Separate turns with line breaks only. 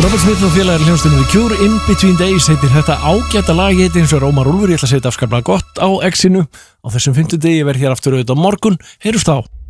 Robert Smith og félagar hljómsveitinu The Cure, In Between Days heitir þetta ágæta lag, heitir eins og Rómar Úlfur. Ég ætla að segja þetta afskaplega gott á X-inu á þessum 50 degi. Ég verð hér aftur auðvitað á morgun. Heyrjumst þá.